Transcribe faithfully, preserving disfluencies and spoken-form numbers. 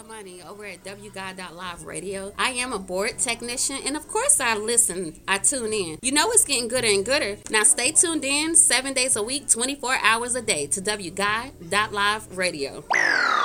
Money over at W God dot Live Radio. I am a board technician, and of course I listen. I tune in. You know it's getting gooder and gooder. Now stay tuned in seven days a week, twenty-four hours a day to W God dot Live Radio.